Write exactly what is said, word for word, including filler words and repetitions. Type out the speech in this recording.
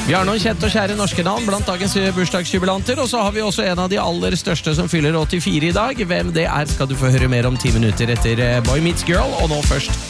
Vi har noen kjente og kjære norske navn blant dagens bursdagsjubilanter, og så har vi også en av de aller største som fyller åttifire i dag. Hvem det er skal du få høre mer om ti minutter etter Boy Meets Girl, og nå først